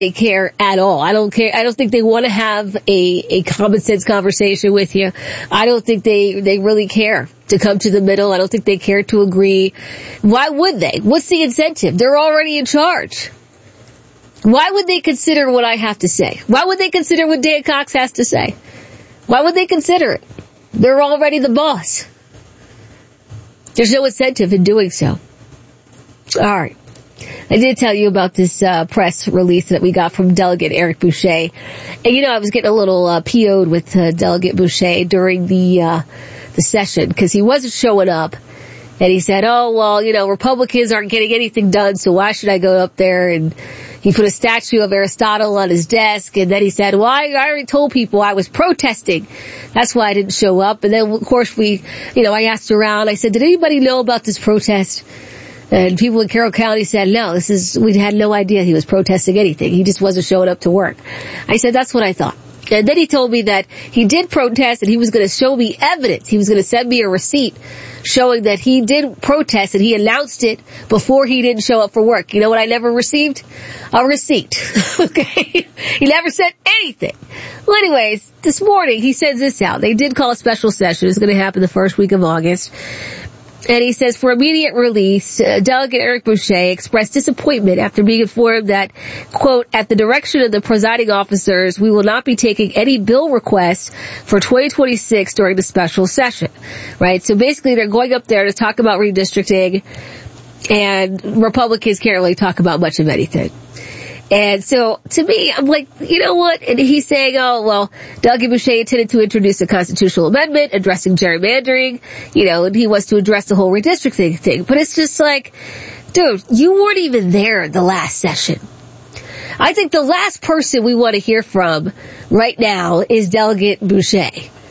they care at all. I don't care. I don't think they want to have a common sense conversation with you. I don't think they really care to come to the middle. I don't think they care to agree. Why would they? What's the incentive? They're already in charge. Why would they consider what I have to say? Why would they consider what Dan Cox has to say? Why would they consider it? They're already the boss. There's no incentive in doing so. All right. I did tell you about this press release that we got from Delegate Eric Boucher. And, I was getting a little PO'd with Delegate Boucher during the session because he wasn't showing up. And he said, Republicans aren't getting anything done, so why should I go up there? And he put a statue of Aristotle on his desk, and then he said, well, I already told people I was protesting. That's why I didn't show up. And then, of course, I asked around. I said, did anybody know about this protest? And people in Carroll County said, no, we had no idea he was protesting anything. He just wasn't showing up to work. I said, that's what I thought. And then he told me that he did protest and he was going to show me evidence. He was going to send me a receipt showing that he did protest and he announced it before he didn't show up for work. You know what I never received? A receipt. Okay? He never sent anything. Well, anyways, this morning he sends this out. They did call a special session. It's going to happen the first week of August. And he says, for immediate release, Delegate Eric Boucher expressed disappointment after being informed that, quote, at the direction of the presiding officers, we will not be taking any bill requests for 2026 during the special session. Right? So basically they're going up there to talk about redistricting, and Republicans can't really talk about much of anything. And so, to me, I'm like, you know what? And he's saying, Delegate Boucher intended to introduce a constitutional amendment addressing gerrymandering, and he wants to address the whole redistricting thing. But it's just like, dude, you weren't even there the last session. I think the last person we want to hear from right now is Delegate Boucher.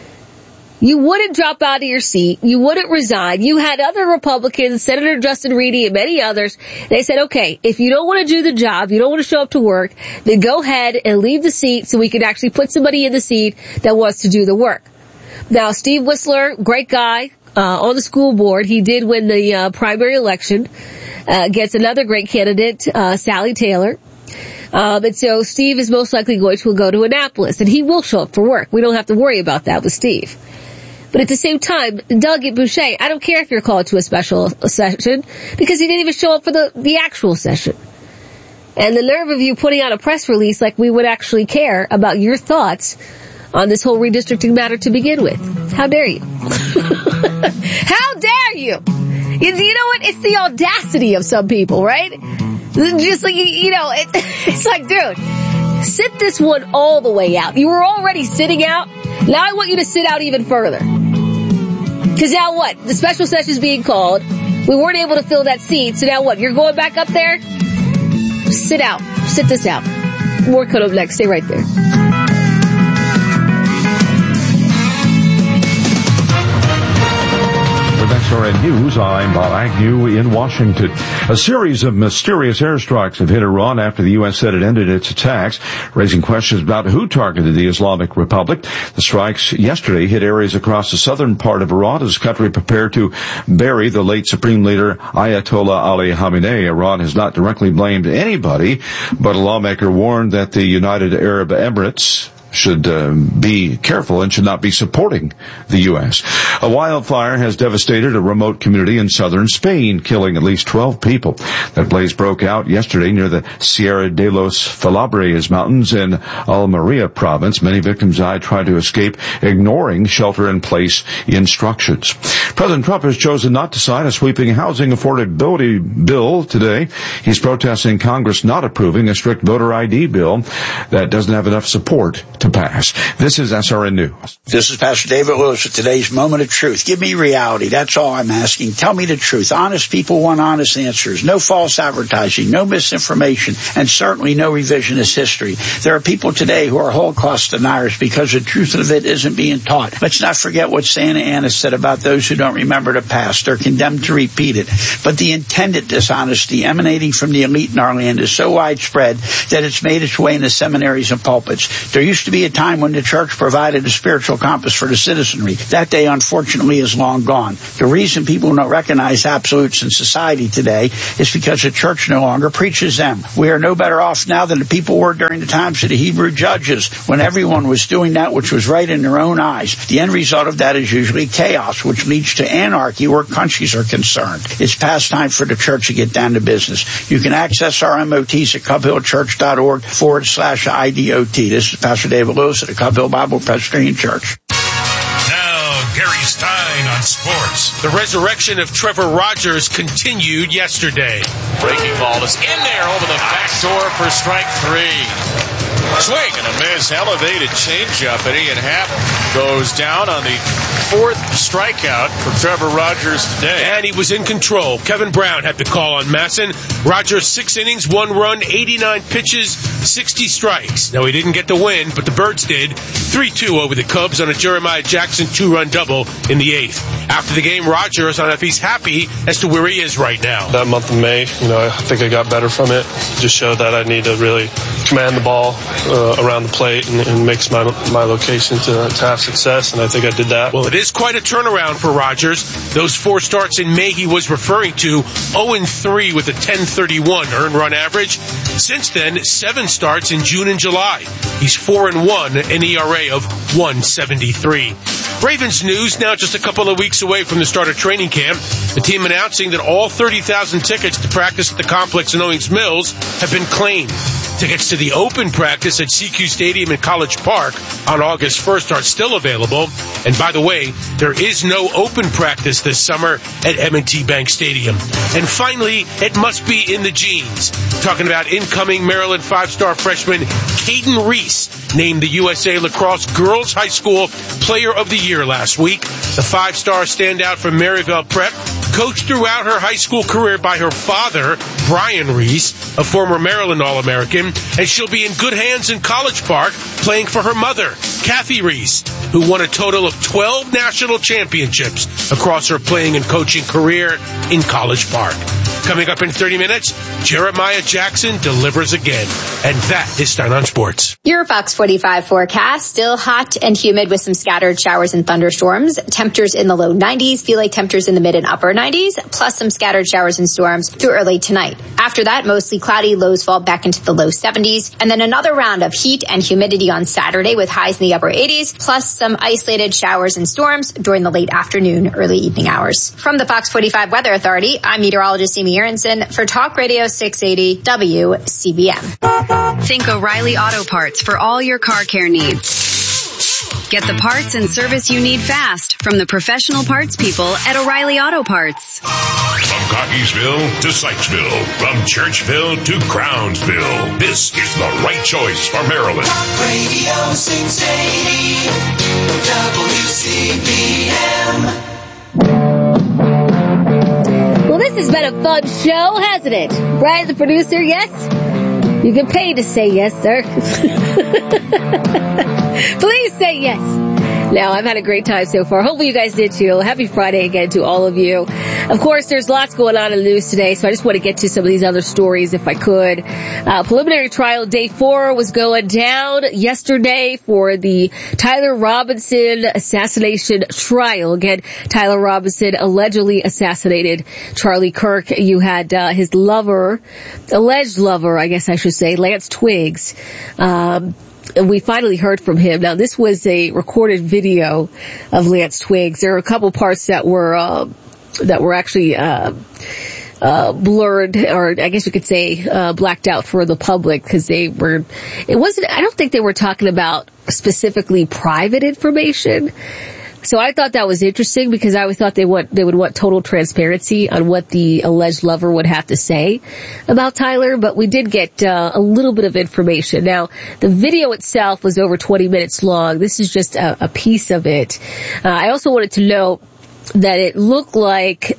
You wouldn't drop out of your seat. You wouldn't resign. You had other Republicans, Senator Justin Reedy and many others. They said, okay, if you don't want to do the job, you don't want to show up to work, then go ahead and leave the seat so we can actually put somebody in the seat that wants to do the work. Now, Steve Whistler, great guy, on the school board. He did win the primary election against another great candidate, Sally Taylor. And so Steve is most likely going to go to Annapolis, and he will show up for work. We don't have to worry about that with Steve. But at the same time, Delegate Boucher, I don't care if you're called to a special session because he didn't even show up for the actual session. And the nerve of you putting out a press release like we would actually care about your thoughts on this whole redistricting matter to begin with. How dare you? How dare you? You know what? It's the audacity of some people, right? Just like, it's like, dude, sit this one all the way out. You were already sitting out. Now I want you to sit out even further. Because now what? The special session is being called. We weren't able to fill that seat. So now what? You're going back up there? Sit out. Sit this out. More cut up next. Stay right there. SRN News, I'm Bob Agnew in Washington. A series of mysterious airstrikes have hit Iran after the U.S. said it ended its attacks, raising questions about who targeted the Islamic Republic. The strikes yesterday hit areas across the southern part of Iran as the country prepared to bury the late Supreme Leader Ayatollah Ali Khamenei. Iran has not directly blamed anybody, but a lawmaker warned that the United Arab Emirates should be careful and should not be supporting the U.S. A wildfire has devastated a remote community in southern Spain, killing at least 12 people. That blaze broke out yesterday near the Sierra de los Falabres mountains in Almeria province. Many victims died trying to escape, ignoring shelter-in-place instructions. President Trump has chosen not to sign a sweeping housing affordability bill today. He's protesting Congress not approving a strict voter ID bill that doesn't have enough support to pass. This is SRN News. This is Pastor David Lewis with today's Moment of Truth. Give me reality. That's all I'm asking. Tell me the truth. Honest people want honest answers. No false advertising, no misinformation, and certainly no revisionist history. There are people today who are Holocaust deniers because the truth of it isn't being taught. Let's not forget what Santa Anna said about those who don't remember the past. They're condemned to repeat it. But the intended dishonesty emanating from the elite in our land is so widespread that it's made its way into seminaries and pulpits. There used to to be a time when the church provided a spiritual compass for the citizenry. That day, unfortunately, is long gone. The reason people don't recognize absolutes in society today is because the church no longer preaches them. We are no better off now than the people were during the times of the Hebrew judges, when everyone was doing that which was right in their own eyes. The end result of that is usually chaos, which leads to anarchy where countries are concerned. It's past time for the church to get down to business. You can access our MOTs at covehillchurch.org/IDOT. This is Pastor David Lewis at the Cove Hill Bible Presbyterian Church. Now, Gary Stein on sports. The resurrection of Trevor Rogers continued yesterday. Breaking ball is in there over the back door for strike three. Swing and a miss, elevated changeup, and Ian Happ goes down on the fourth strikeout for Trevor Rogers today. And he was in control. Kevin Brown had the call on Masson. Rogers 6 innings, 1 run, 89 pitches, 60 strikes. Now, he didn't get the win, but the Birds did. 3-2 over the Cubs on a Jeremiah Jackson 2-run double in the 8th. After the game, Rogers on if he's happy as to where he is right now. That month of May, I think I got better from it. Just showed that I need to really command the ball around the plate and makes my location to have success, and I think I did that. Well, it is quite a turnaround for Rogers. Those 4 starts in May he was referring to, 0-3 with a 10.31 earned run average. Since then, 7 starts in June and July. He's 4-1, an ERA of 1.73. Ravens news now just a couple of weeks away from the start of training camp. The team announcing that all 30,000 tickets to practice at the complex in Owings Mills have been claimed. Tickets to the open practice at CQ Stadium in College Park on August 1st are still available. And by the way, there is no open practice this summer at M&T Bank Stadium. And finally, it must be in the genes. Talking about incoming Maryland 5-star freshman Caden Reese, named the USA Lacrosse Girls High School Player of the Year last week. The 5-star standout from Maryville Prep, coached throughout her high school career by her father, Brian Reese, a former Maryland All-American, and she'll be in good hands in College Park playing for her mother, Kathy Reese, who won a total of 12 national championships across her playing and coaching career in College Park. Coming up in 30 minutes, Jeremiah Jackson delivers again. And that is Stein on Sports. Your Fox 45 forecast, still hot and humid with some scattered showers and thunderstorms. Temperatures in the low 90s, feel like temperatures in the mid and upper 90s, plus some scattered showers and storms through early tonight. After that, mostly cloudy, lows fall back into the low 70s. And then another round of heat and humidity on Saturday with highs in the upper 80s, plus some isolated showers and storms during the late afternoon, early evening hours. From the Fox 45 Weather Authority, I'm meteorologist Amy Aronson for Talk Radio 680 WCBM. Think O'Reilly Auto Parts for all your car care needs. Get the parts and service you need fast from the professional parts people at O'Reilly Auto Parts. From Cockeysville to Sykesville, from Churchville to Crownsville, this is the right choice for Maryland. Talk Radio 680 WCBM. Well, this has been a fun show, hasn't it? Brian, the producer, yes? You can pay to say yes, sir. Please say yes. Now, I've had a great time so far. Hopefully you guys did too. Happy Friday again to all of you. Of course, there's lots going on in the news today, so I just want to get to some of these other stories if I could. Preliminary trial day 4 was going down yesterday for the Tyler Robinson assassination trial. Again, Tyler Robinson allegedly assassinated Charlie Kirk. You had his lover, alleged lover, I guess I should say, Lance Twiggs. And we finally heard from him. Now, this was a recorded video of Lance Twiggs. There are a couple parts that were actually blurred, or I guess you could say blacked out for the public, because I don't think they were talking about specifically private information. So I thought that was interesting, because I always thought they would want total transparency on what the alleged lover would have to say about Tyler, but we did get a little bit of information. Now, the video itself was over 20 minutes long. This is just a piece of it. I also wanted to note that it looked like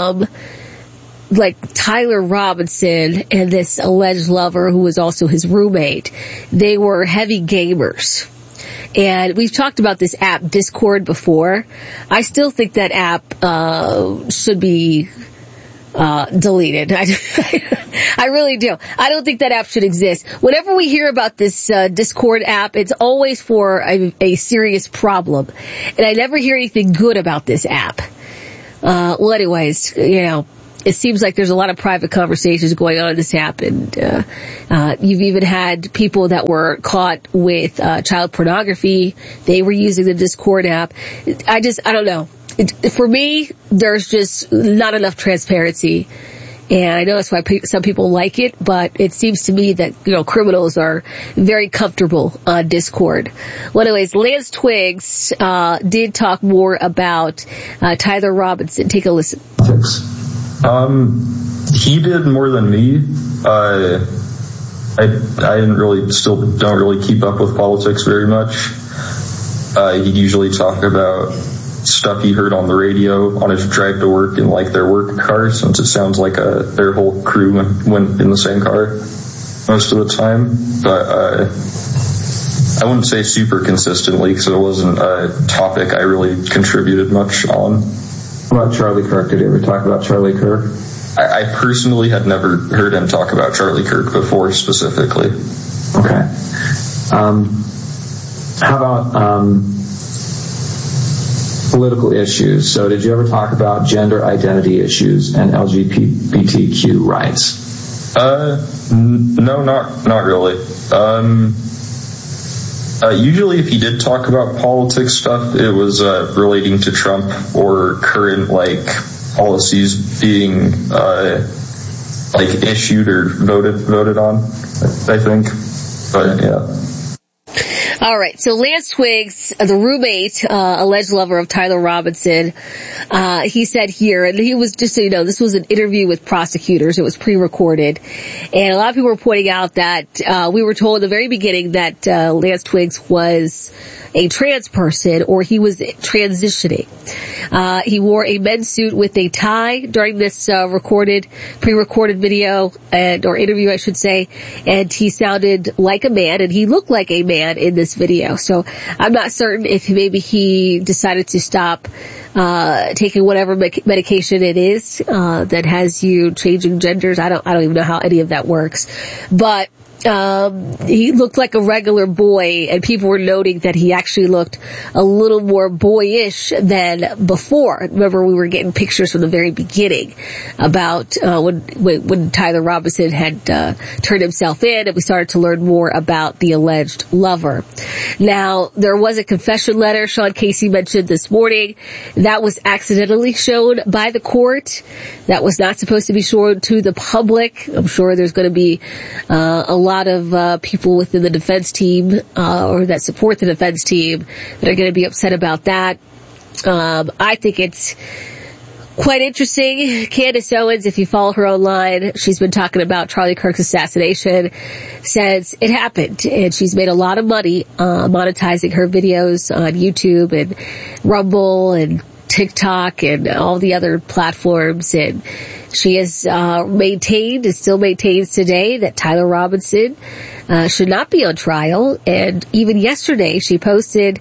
Tyler Robinson and this alleged lover, who was also his roommate, they were heavy gamers. And we've talked about this app, Discord, before. I still think that app should be deleted. I really do. I don't think that app should exist. Whenever we hear about this Discord app, it's always for a serious problem. And I never hear anything good about this app. Well, anyways, it seems like there's a lot of private conversations going on in this app, and you've even had people that were caught with child pornography. They were using the Discord app. I don't know. For me, there's just not enough transparency. And I know that's why some people like it, but it seems to me that, criminals are very comfortable on Discord. Well, anyways, Lance Twiggs did talk more about Tyler Robinson. Take a listen. He did more than me. I don't really keep up with politics very much. He usually talk about stuff he heard on the radio on his drive to work in their work car, since it sounds like their whole crew went in the same car most of the time. But I wouldn't say super consistently, because it wasn't a topic I really contributed much on. What about Charlie Kirk? Did you ever talk about Charlie Kirk? I personally had never heard him talk about Charlie Kirk before specifically. Okay. How about political issues? So did you ever talk about gender identity issues and LGBTQ rights? No, not really. Usually if he did talk about politics stuff, it was relating to Trump or current policies being issued or voted on, I think. But yeah. All right. So Lance Twiggs, the roommate, alleged lover of Tyler Robinson, he said here, and he was, just so you know, this was an interview with prosecutors. It was pre-recorded. And a lot of people were pointing out that, we were told at the very beginning that, Lance Twiggs was a trans person, or he was transitioning. He wore a men's suit with a tie during this, pre-recorded video or interview, I should say. And he sounded like a man, and he looked like a man in this video. So I'm not certain if maybe he decided to stop taking whatever medication it is that has you changing genders. I don't even know how any of that works. But he looked like a regular boy, and people were noting that he actually looked a little more boyish than before. Remember, we were getting pictures from the very beginning about when Tyler Robinson had turned himself in, and we started to learn more about the alleged lover. Now, there was a confession letter Sean Casey mentioned this morning that was accidentally shown by the court. That was not supposed to be shown to the public. I'm sure there's going to be a lot of people within the defense team or that support the defense team that are going to be upset about that. I think it's quite interesting. Candace Owens, if you follow her online, she's been talking about Charlie Kirk's assassination since it happened, and she's made a lot of money monetizing her videos on YouTube and Rumble and TikTok and all the other platforms, and she has maintained and still maintains today that Tyler Robinson should not be on trial. And even yesterday she posted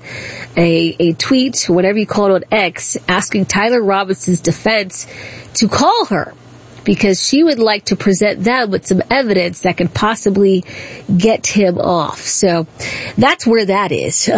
a tweet, whatever you call it, on X, asking Tyler Robinson's defense to call her, because she would like to present them with some evidence that could possibly get him off. So that's where that is.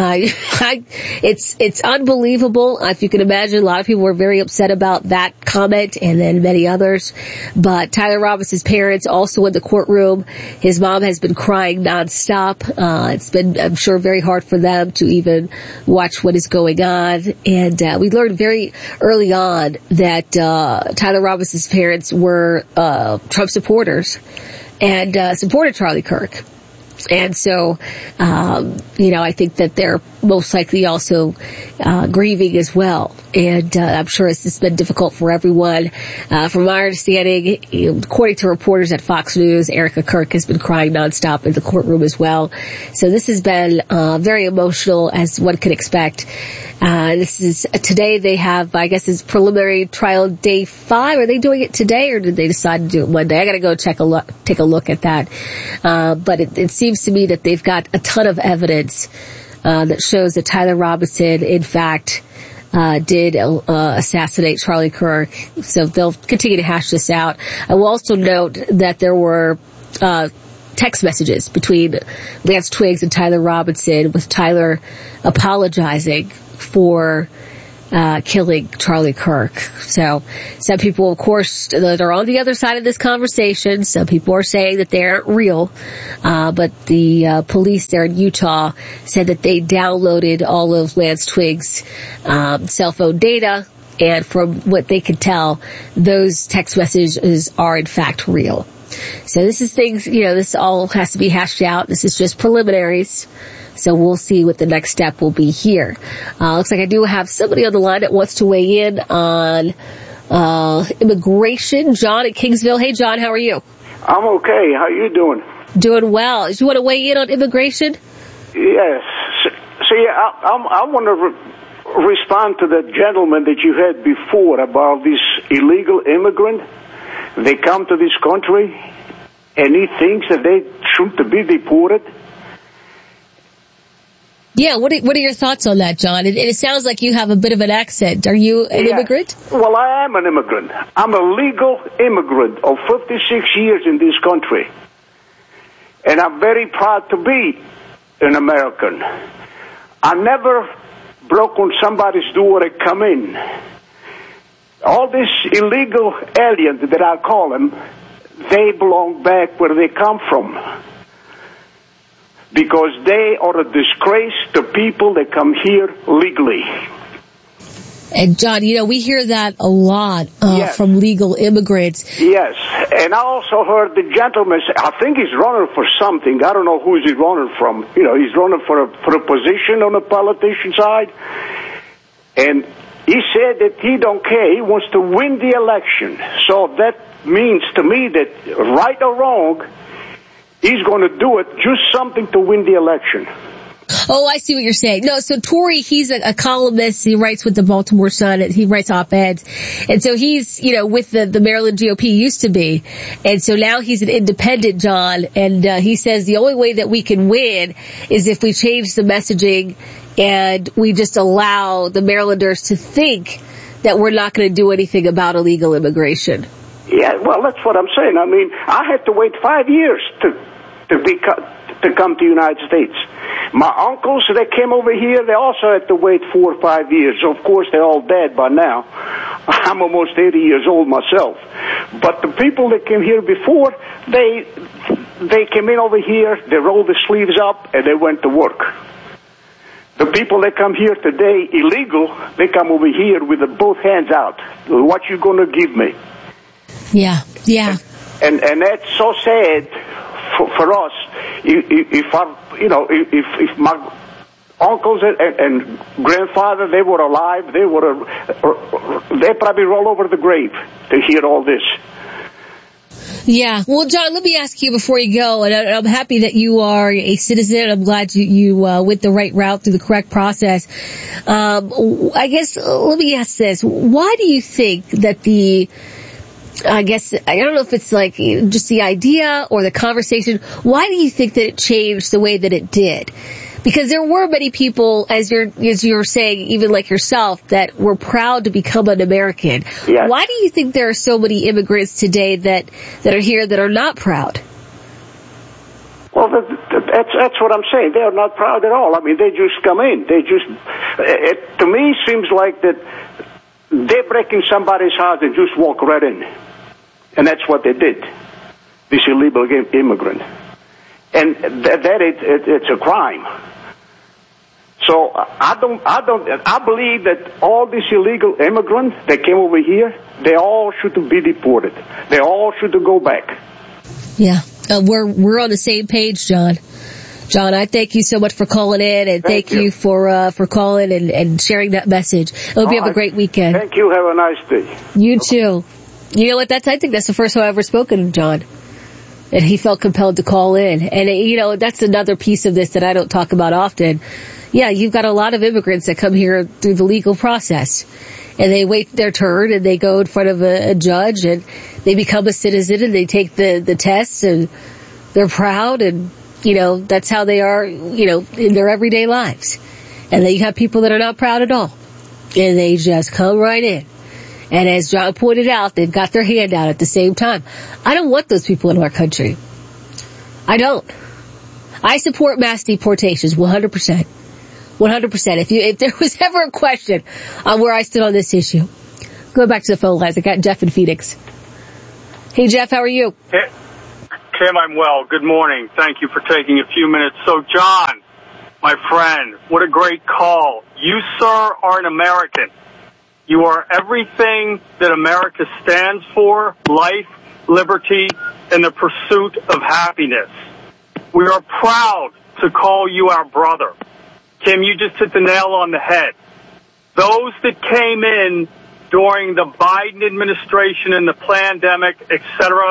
It's unbelievable. If you can imagine, a lot of people were very upset about that comment, and then many others. But Tyler Robinson's parents also in the courtroom. His mom has been crying nonstop. It's been, I'm sure, very hard for them to even watch what is going on. And we learned very early on that Tyler Robinson's parents were Trump supporters and supported Charlie Kirk. And so, I think that they're most likely also grieving as well. And I'm sure this has been difficult for everyone. From my understanding, according to reporters at Fox News, Erica Kirk has been crying nonstop in the courtroom as well. So this has been very emotional, as one could expect. This is today. They have, I guess, it's preliminary trial day 5. Are they doing it today, or did they decide to do it Monday? I got to go take a look at that. But it seems to me that they've got a ton of evidence that shows that Tyler Robinson, in fact, did assassinate Charlie Kirk. So they'll continue to hash this out. I will also note that there were text messages between Lance Twiggs and Tyler Robinson, with Tyler apologizing for killing Charlie Kirk. So some people, of course, that are on the other side of this conversation, some people are saying that they aren't real, but the police there in Utah said that they downloaded all of Lance Twiggs' cell phone data, and from what they could tell, those text messages are in fact real. So this is things, this all has to be hashed out. This is just preliminaries. So we'll see what the next step will be here. Looks like I do have somebody on the line that wants to weigh in on immigration. John at Kingsville. Hey, John, how are you? I'm okay. How you doing? Doing well. Do you want to weigh in on immigration? Yes. See, I want to respond to the gentleman that you had before about this illegal immigrant. They come to this country, and he thinks that they should be deported. Yeah, what are your thoughts on that, John? It sounds like you have a bit of an accent. Are you an immigrant? Well, I am an immigrant. I'm a legal immigrant of 56 years in this country. And I'm very proud to be an American. I never broke on somebody's door and come in. All these illegal aliens that I call them, they belong back where they come from. Because they are a disgrace to people that come here legally. And John, we hear that a lot from legal immigrants. Yes, and I also heard the gentleman say, I think he's running for something. I don't know who's he running from. He's running for a position on the politician side. And he said that he don't care. He wants to win the election. So that means to me that right or wrong, he's going to do it, just something to win the election. Oh, I see what you're saying. No, so Tory, he's a columnist. He writes with the Baltimore Sun. He writes op-eds. And so he's, with the Maryland GOP used to be. And so now he's an independent, John. And he says the only way that we can win is if we change the messaging and we just allow the Marylanders to think that we're not going to do anything about illegal immigration. Yeah, well, that's what I'm saying. I mean, I had to wait 5 years to come to the United States. My uncles that came over here, they also had to wait 4 or 5 years. Of course, they're all dead by now. I'm almost 80 years old myself. But the people that came here before, they came in over here, they rolled their sleeves up, and they went to work. The people that come here today, illegal, they come over here with both hands out. What you going to give me? Yeah. And that's so sad for us. If my uncles and grandfather, they were alive, they probably roll over the grave to hear all this. Yeah. Well, John, let me ask you before you go, and I'm happy that you are a citizen. I'm glad you went the right route through the correct process. I guess, let me ask this. Why do you think that I don't know if it's like just the idea or the conversation, why do you think that it changed the way that it did? Because there were many people, as you're saying, even like yourself, that were proud to become an American. Yes. Why do you think there are so many immigrants today that are here that are not proud? Well, that's what I'm saying. They are not proud at all. I mean, they just come in. To me, seems like that they're breaking somebody's house and just walk right in. And that's what they did, this illegal immigrant. And it's a crime. So I believe that all these illegal immigrants that came over here, they all should be deported. They all should go back. Yeah, we're on the same page, John. John, I thank you so much for calling in, and thank you for calling and sharing that message. I hope you have a great weekend. Thank you. Have a nice day. You too. You know what? I think that's the first time I've ever spoken to John. And he felt compelled to call in. And, that's another piece of this that I don't talk about often. Yeah, you've got a lot of immigrants that come here through the legal process. And they wait their turn, and they go in front of a judge, and they become a citizen, and they take the tests, and they're proud, and, that's how they are, in their everyday lives. And then you have people that are not proud at all. And they just come right in. And as John pointed out, they've got their hand out at the same time. I don't want those people in our country. I don't. I support mass deportations 100%. 100%. If there was ever a question on where I stood on this issue, go back to the phone lines. I got Jeff in Phoenix. Hey, Jeff, how are you? Hey, Kim, I'm well. Good morning. Thank you for taking a few minutes. So, John, my friend, what a great call. You, sir, are an American. You are everything that America stands for: life, liberty, and the pursuit of happiness. We are proud to call you our brother. Kim, you just hit the nail on the head. Those that came in during the Biden administration and the pandemic, et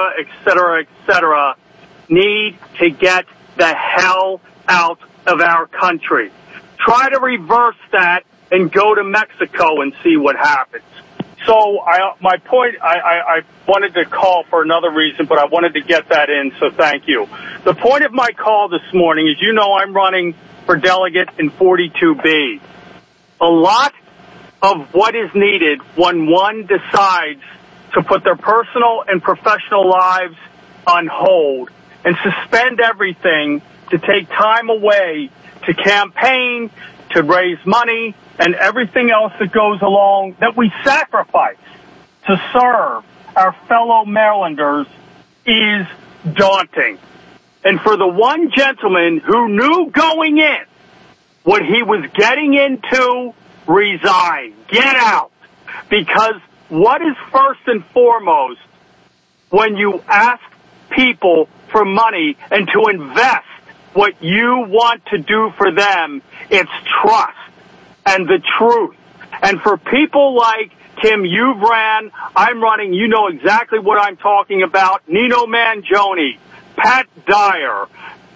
cetera, need to get the hell out of our country. Try to reverse that and go to Mexico and see what happens. So my point, I wanted to call for another reason, but I wanted to get that in, so thank you. The point of my call this morning is, you know, I'm running for delegate in 42B. A lot of what is needed when one decides to put their personal and professional lives on hold and suspend everything to take time away to campaign, to raise money, and everything else that goes along that we sacrifice to serve our fellow Marylanders is daunting. And for the one gentleman who knew going in what he was getting into, resign, get out. Because what is first and foremost when you ask people for money and to invest what you want to do for them, it's trust and the truth. And for people like Kim, you've ran, I'm running, you know exactly what I'm talking about. Nino Mangione, Pat Dyer,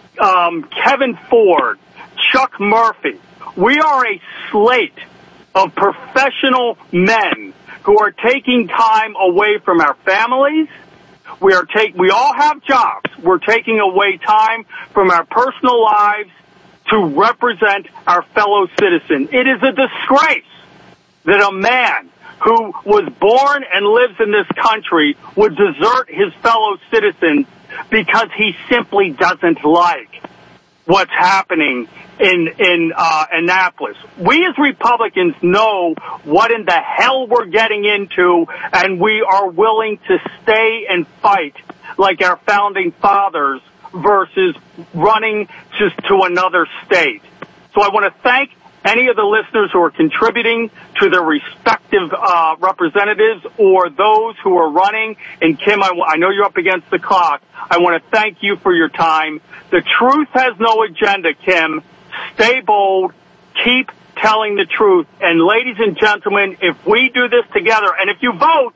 Kevin Ford, Chuck Murphy. We are a slate of professional men who are taking time away from our families. We all have jobs. We're taking away time from our personal lives to represent our fellow citizen. It is a disgrace that a man who was born and lives in this country would desert his fellow citizens because he simply doesn't like what's happening in Annapolis. We as Republicans know what in the hell we're getting into, and we are willing to stay and fight like our founding fathers versus running just to another state. So I want to thank any of the listeners who are contributing to their respective representatives or those who are running. And Kim, I know you're up against the clock. I want to thank you for your time. The truth has no agenda, Kim. Stay bold. Keep telling the truth. And ladies and gentlemen, if we do this together, and if you vote,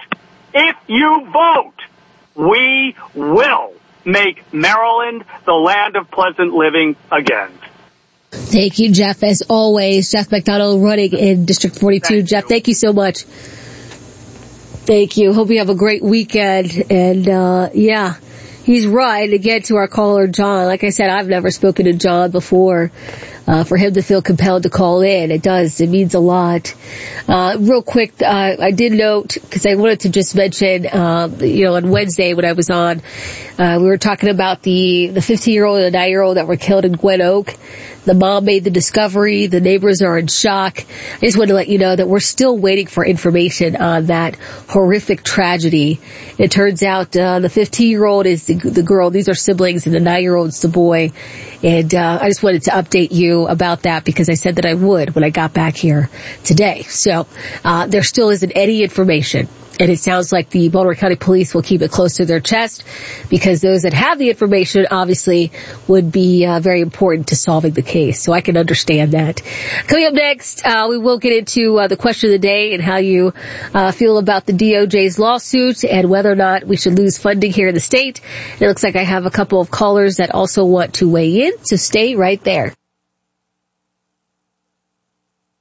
we will make Maryland the land of pleasant living again. Thank you, Jeff. As always, Jeff McDonald running in District 42. Jeff, thank you so much. Thank you. Hope you have a great weekend. And, yeah, he's right. Again, to our caller, John. Like I said, I've never spoken to John before. For him to feel compelled to call in, it means a lot. Real quick, I did note, because I wanted to just mention, on Wednesday when I was on, we were talking about the 15-year-old and the 9-year-old that were killed in Gwen Oak. The mom made the discovery. The neighbors are in shock. I just wanted to let you know that we're still waiting for information on that horrific tragedy. It turns out, the 15-year-old is the girl. These are siblings, and the 9-year-old's the boy. And, I just wanted to update you about that because I said that I would when I got back here today. So, there still isn't any information. And it sounds like the Baltimore County Police will keep it close to their chest because those that have the information obviously would be very important to solving the case. So I can understand that. Coming up next, we will get into the question of the day and how you feel about the DOJ's lawsuit and whether or not we should lose funding here in the state. And it looks like I have a couple of callers that also want to weigh in, so stay right there.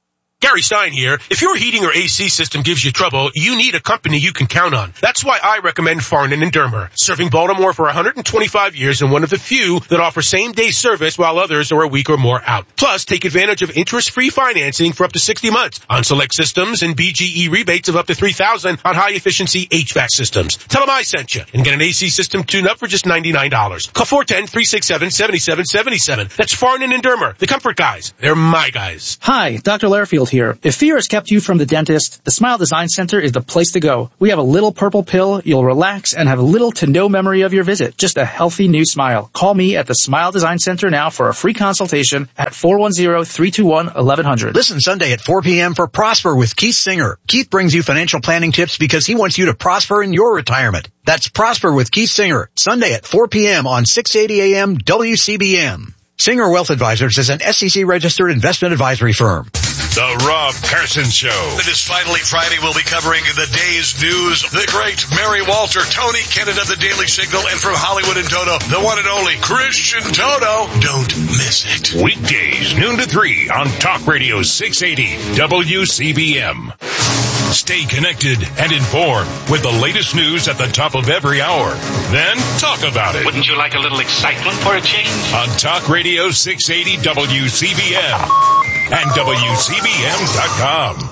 Gary Stein here. If your heating or AC system gives you trouble, you need a company you can count on. That's why I recommend Farnan & Dermer, serving Baltimore for 125 years and one of the few that offer same-day service while others are a week or more out. Plus, take advantage of interest-free financing for up to 60 months on select systems and BGE rebates of up to $3,000 on high-efficiency HVAC systems. Tell them I sent you and get an AC system tune-up for just $99. Call 410-367-7777. That's Farnan & Dermer, the comfort guys. They're my guys. Hi, Dr. Lairfield here. If fear has kept you from the dentist, the Smile Design Center is the place to go. We have a little purple pill, you'll relax and have little to no memory of your visit. Just a healthy new smile. Call me at the Smile Design Center now for a free consultation at 410-321-1100. Listen Sunday at 4 p.m. for Prosper with Keith Singer. Keith brings you financial planning tips because he wants you to prosper in your retirement. That's Prosper with Keith Singer, Sunday at 4 p.m. on 680 a.m. WCBM. Singer Wealth Advisors is an SEC-registered investment advisory firm. The Rob Carson Show. It is finally Friday. We'll be covering the day's news. The great Mary Walter, Tony Kennett of the Daily Signal, and from Hollywood and Toto, the one and only Christian Toto. Don't miss it. Weekdays, noon to 3 on Talk Radio 680 WCBM. Stay connected and informed with the latest news at the top of every hour. Then talk about it. Wouldn't you like a little excitement for a change? On Talk Radio 680 WCBM and WCBM.com.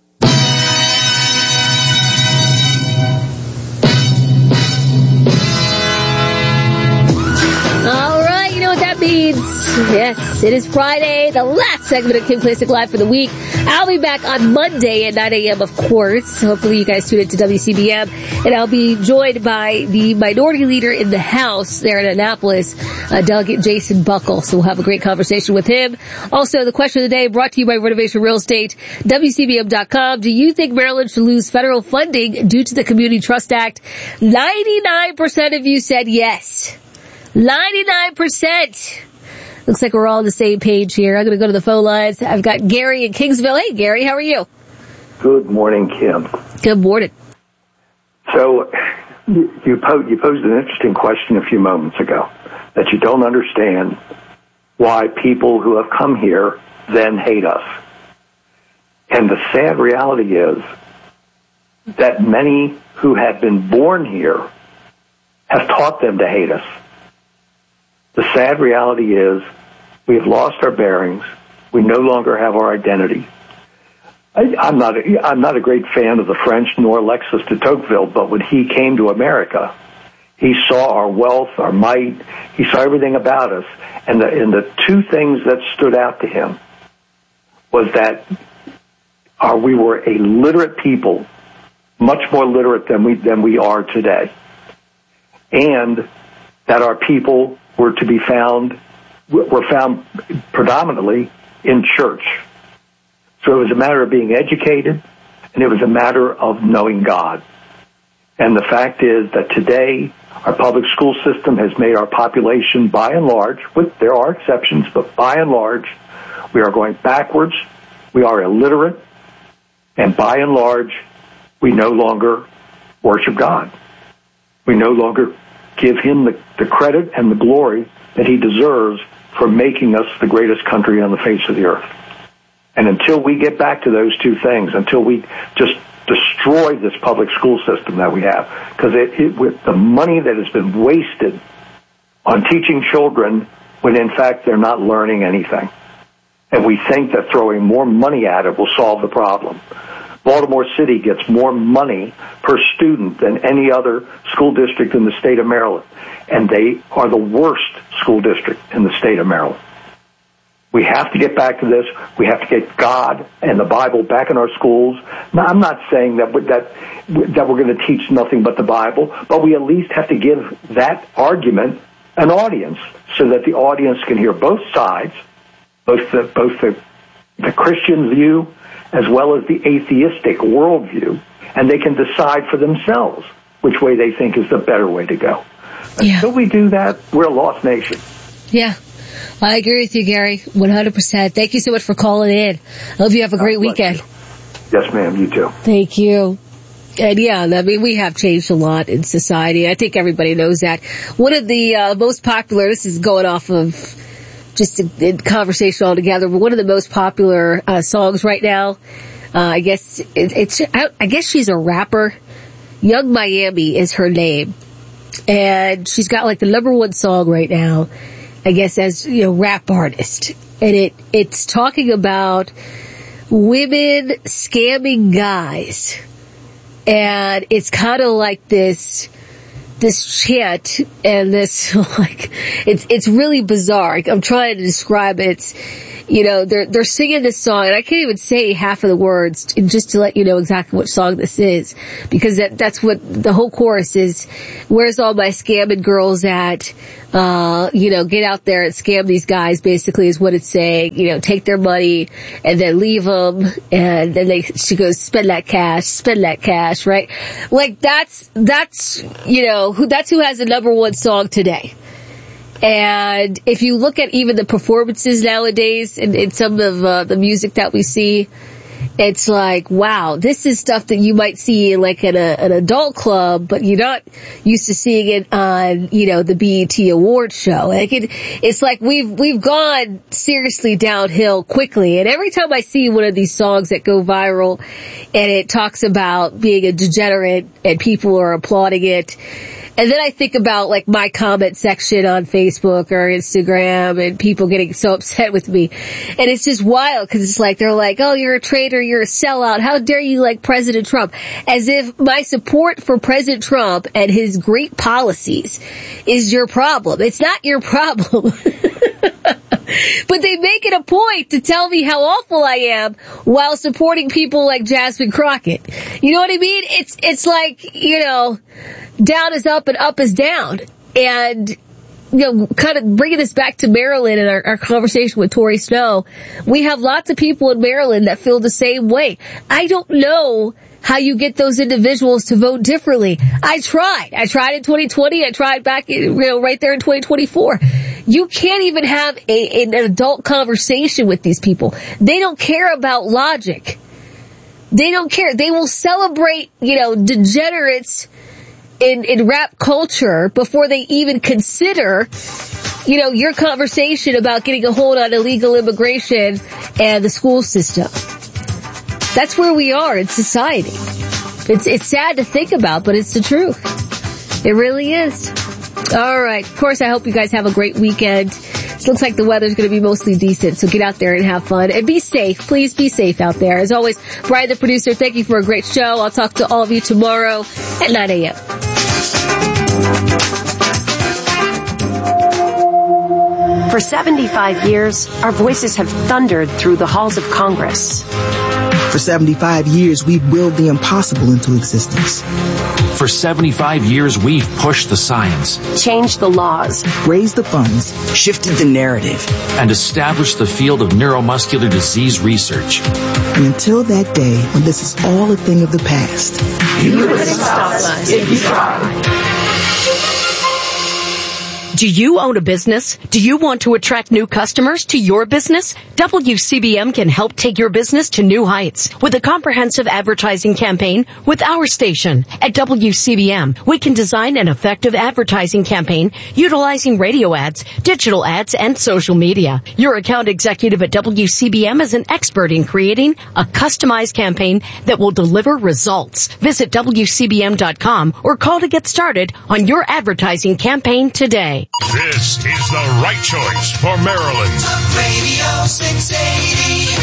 All right, you know what that means. Yes, it is Friday, the last segment of Kim Klacik Live for the week. I'll be back on Monday at 9 a.m., of course. Hopefully you guys tune into WCBM. And I'll be joined by the minority leader in the House there in Annapolis, Delegate Jason Buckle. So we'll have a great conversation with him. Also, the question of the day brought to you by Renovation Real Estate, WCBM.com. Do you think Maryland should lose federal funding due to the Community Trust Act? 99% of you said yes. 99%. Looks like we're all on the same page here. I'm going to go to the phone lines. I've got Gary in Kingsville. Hey, Gary, how are you? Good morning, Kim. Good morning. So, you posed an interesting question a few moments ago, that you don't understand why people who have come here then hate us. And the sad reality is that many who have been born here have taught them to hate us. The sad reality is we have lost our bearings. We no longer have our identity. I'm not a great fan of the French nor Alexis de Tocqueville, but when he came to America, he saw our wealth, our might. He saw everything about us. And the two things that stood out to him was that we were a literate people, much more literate than we are today. And that our people were found predominantly in church. So it was a matter of being educated, and it was a matter of knowing God. And the fact is that today, our public school system has made our population, by and large, there are exceptions, but by and large, we are going backwards. We are illiterate, and by and large, we no longer worship God. We no longer give him the credit and the glory that he deserves for making us the greatest country on the face of the earth. And until we get back to those two things, until we just destroy this public school system that we have, because with the money that has been wasted on teaching children when in fact they're not learning anything. And we think that throwing more money at it will solve the problem. Baltimore City gets more money per student than any other school district in the state of Maryland. And they are the worst school district in the state of Maryland. We have to get back to this. We have to get God and the Bible back in our schools. Now, I'm not saying that we're going to teach nothing but the Bible, but we at least have to give that argument an audience so that the audience can hear both sides, both the Christian view as well as the atheistic worldview, and they can decide for themselves which way they think is the better way to go. Yeah. Until we do that, we're a lost nation. Yeah. I agree with you, Gary, 100%. Thank you so much for calling in. I hope you have a great weekend. Yes, ma'am. You too. Thank you. And yeah, I mean, we have changed a lot in society. I think everybody knows that. One of the most popular, this is going off of just a conversation altogether. But one of the most popular songs right now, I guess I guess she's a rapper. Young Miami is her name, and she's got like the #1 song right now, I guess, as rap artist, and it's talking about women scamming guys, and it's kind of like this chant and this it's really bizarre. I'm trying to describe it. It's they're singing this song, and I can't even say half of the words just to let you know exactly what song this is, because that's what the whole chorus is. Where's all my scamming girls at? Get out there and scam these guys, basically is what it's saying. Take their money and then leave them, and then she goes, spend that cash, right? Like that's who has the #1 song today. And if you look at even the performances nowadays in some of the music that we see, it's like, wow, this is stuff that you might see like at an adult club, but you're not used to seeing it on, the BET Awards show. Like it's like we've gone seriously downhill quickly. And every time I see one of these songs that go viral and it talks about being a degenerate and people are applauding it, and then I think about like my comment section on Facebook or Instagram and people getting so upset with me. And it's just wild, because it's like, they're like, oh, you're a traitor, you're a sellout, how dare you like President Trump? As if my support for President Trump and his great policies is your problem. It's not your problem. But they make it a point to tell me how awful I am while supporting people like Jasmine Crockett. You know what I mean? It's like, down is up and up is down. And, kind of bringing this back to Maryland and our conversation with Tori Snow, we have lots of people in Maryland that feel the same way. I don't know how you get those individuals to vote differently. I tried in 2020. I tried back, right there in 2024. You can't even have an adult conversation with these people. They don't care about logic. They don't care. They will celebrate, degenerates in rap culture before they even consider, your conversation about getting a hold on illegal immigration and the school system. That's where we are in society. It's sad to think about, but it's the truth. It really is. All right. Of course, I hope you guys have a great weekend. It looks like the weather's going to be mostly decent, so get out there and have fun. And be safe. Please be safe out there. As always, Brian, the producer, thank you for a great show. I'll talk to all of you tomorrow at 9 a.m. For 75 years, our voices have thundered through the halls of Congress. For 75 years, we've willed the impossible into existence. For 75 years, we've pushed the science, changed the laws, raised the funds, shifted the narrative, and established the field of neuromuscular disease research. And until that day when this is all a thing of the past, you couldn't stop us if you tried. Do you own a business? Do you want to attract new customers to your business? WCBM can help take your business to new heights with a comprehensive advertising campaign with our station. At WCBM, we can design an effective advertising campaign utilizing radio ads, digital ads, and social media. Your account executive at WCBM is an expert in creating a customized campaign that will deliver results. Visit WCBM.com or call to get started on your advertising campaign today. This is the right choice for Maryland. Radio 680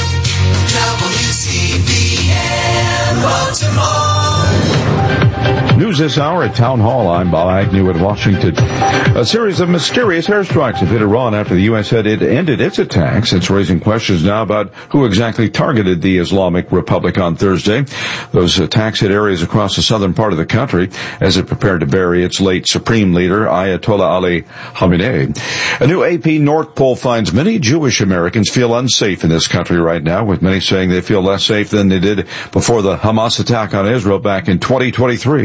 WCBM Baltimore. News this hour at Town Hall. I'm Bob Agnew in Washington. A series of mysterious airstrikes have hit Iran after the U.S. said it ended its attacks. It's raising questions now about who exactly targeted the Islamic Republic on Thursday. Those attacks hit areas across the southern part of the country as it prepared to bury its late supreme leader, Ayatollah Ali Khamenei. A new AP North poll finds many Jewish Americans feel unsafe in this country right now, with many saying they feel less safe than they did before the Hamas attack on Israel back in 2023. The findings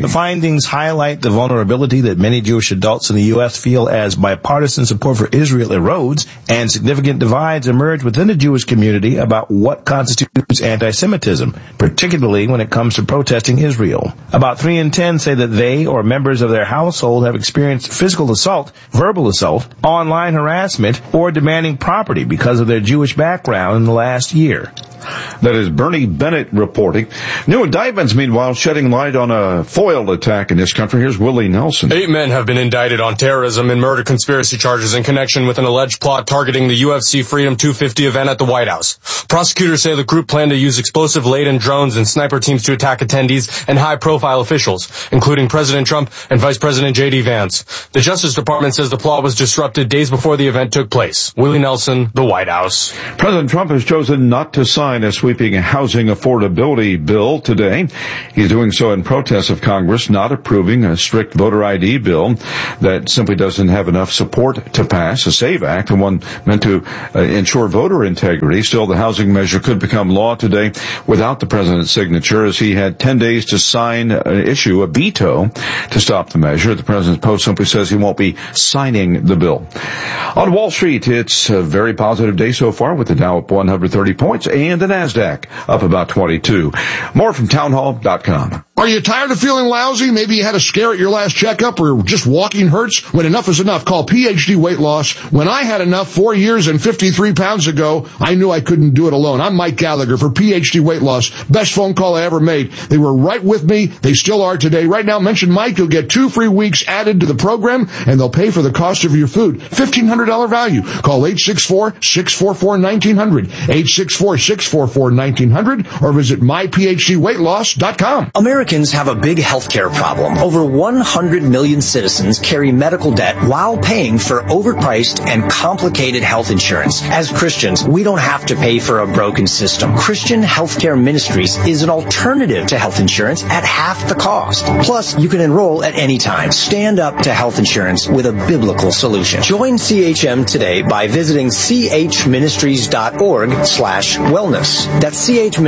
findings highlight the vulnerability that many Jewish adults in the U.S. feel as bipartisan support for Israel erodes and significant divides emerge within the Jewish community about what constitutes anti-Semitism, particularly when it comes to protesting Israel. About 3 in 10 say that they or members of their household have experienced physical assault, verbal assault, online harassment, or demanding property because of their Jewish background in the last year. That is Bernie Bennett reporting. New indictments, meanwhile, shedding light on a foiled attack in this country. Here's Willie Nelson. 8 men have been indicted on terrorism and murder conspiracy charges in connection with an alleged plot targeting the UFC Freedom 250 event at the White House. Prosecutors say the group planned to use explosive-laden drones and sniper teams to attack attendees and high-profile officials, including President Trump and Vice President J.D. Vance. The Justice Department says the plot was disrupted days before the event took place. Willie Nelson, the White House. President Trump has chosen not to sign a sweeping housing affordability bill today. He's doing so in protest of Congress not approving a strict voter ID bill that simply doesn't have enough support to pass. A SAVE Act, the one meant to ensure voter integrity. Still, the housing measure could become law today without the president's signature, as he had 10 days to issue a veto to stop the measure. The president's post simply says he won't be signing the bill. On Wall Street, it's a very positive day so far, with the Dow up 130 points and the NASDAQ up about 22. More from townhall.com. Are you tired of feeling lousy? Maybe you had a scare at your last checkup, or just walking hurts? When enough is enough, call PhD Weight Loss. When I had enough 4 years and 53 pounds ago, I knew I couldn't do it alone. I'm Mike Gallagher for PhD Weight Loss. Best phone call I ever made. They were right with me. They still are today. Right now, mention Mike. You'll get 2 free weeks added to the program, and they'll pay for the cost of your food. $1,500 value. Call 864-644-1900. 864-644-1900, or visit myphdweightloss.com. Americans have a big healthcare problem. Over 100 million citizens carry medical debt while paying for overpriced and complicated health insurance. As Christians, we don't have to pay for a broken system. Christian Healthcare Ministries is an alternative to health insurance at half the cost. Plus, you can enroll at any time. Stand up to health insurance with a biblical solution. Join CHM today by visiting chministries.org/wellness. That's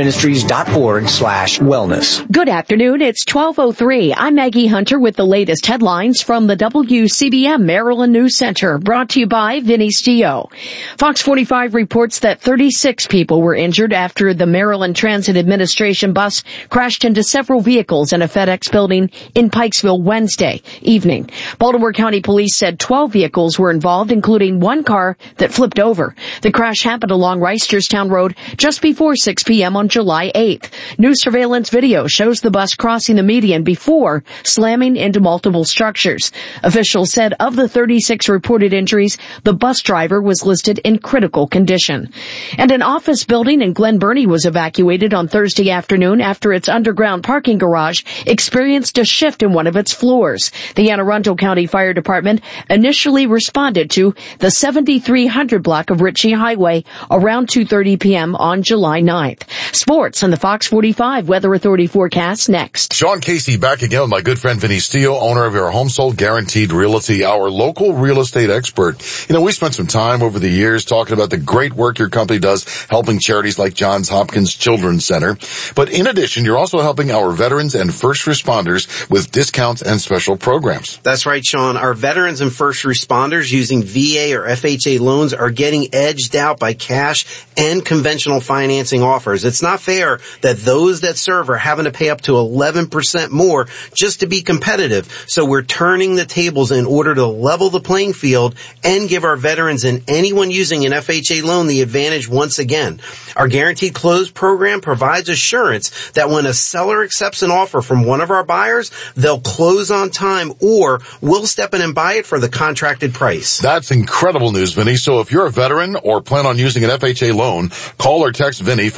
chministries.org/wellness. Good afternoon. It's 12:03. I'm Maggie Hunter with the latest headlines from the WCBM Maryland News Center, brought to you by Vinny Stio. Fox 45 reports that 36 people were injured after the Maryland Transit Administration bus crashed into several vehicles in a FedEx building in Pikesville Wednesday evening. Baltimore County Police said 12 vehicles were involved, including one car that flipped over. The crash happened along Reisterstown Road just before 6 p.m. on July 8th. New surveillance video shows the bus crossing the median before slamming into multiple structures. Officials said of the 36 reported injuries, the bus driver was listed in critical condition. And an office building in Glen Burnie was evacuated on Thursday afternoon after its underground parking garage experienced a shift in one of its floors. The Anne Arundel County Fire Department initially responded to the 7300 block of Ritchie Highway around 2:30 p.m. on July 9th. Sports and the Fox 45 Weather Authority forecast next. Sean Casey back again with my good friend Vinny Stio, owner of your Home Sold Guaranteed Realty, our local real estate expert. You know, we spent some time over the years talking about the great work your company does helping charities like Johns Hopkins Children's Center. But in addition, you're also helping our veterans and first responders with discounts and special programs. That's right, Sean. Our veterans and first responders using VA or FHA loans are getting edged out by cash and conventional financing offers. It's not fair that those that serve are having to pay up to 11% more just to be competitive. So we're turning the tables in order to level the playing field and give our veterans and anyone using an FHA loan the advantage once again. Our Guaranteed Close program provides assurance that when a seller accepts an offer from one of our buyers, they'll close on time or we'll step in and buy it for the contracted price. That's incredible news, Vinny. So if you're a veteran or plan on using an FHA loan, call or text Vinny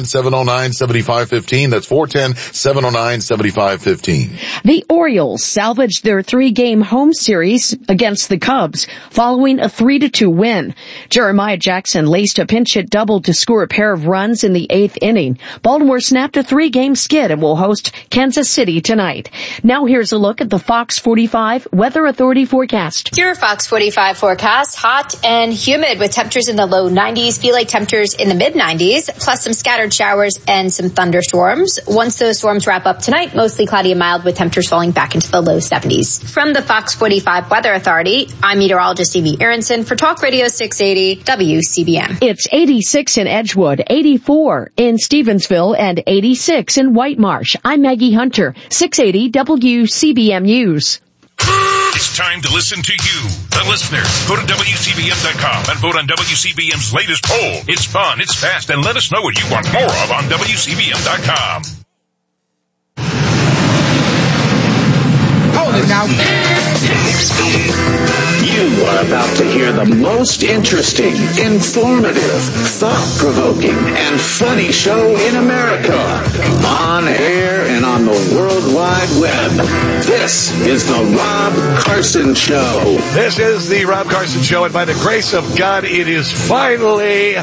410-709-7515. That's 410-709-7515. The Orioles salvaged their 3-game home series against the Cubs following a 3-2 win. Jeremiah Jackson laced a pinch hit double to score a pair of runs in the 8th inning. Baltimore snapped a 3-game skid and will host Kansas City tonight. Now here's a look at the Fox 45 Weather Authority forecast. Your Fox 45 forecast, hot and humid with temperatures in the low 90s, feel like temperatures in the mid 90s. 90s, plus some scattered showers and some thunderstorms. Once those storms wrap up tonight, mostly cloudy and mild with temperatures falling back into the low 70s. From the Fox 45 Weather Authority, I'm meteorologist Evie Aronson for Talk Radio 680 WCBM. It's 86 in Edgewood, 84 in Stevensville, and 86 in White Marsh. I'm Maggie Hunter, 680 WCBM News. It's time to listen to you, the listener. Go to WCBM.com and vote on WCBM's latest poll. It's fun, it's fast, and let us know what you want more of on WCBM.com. Hold it now. You are about to hear the most interesting, informative, thought-provoking, and funny show in America. On air and on the World Wide Web. This is the Rob Carson Show. This is the Rob Carson Show, and by the grace of God, it is finally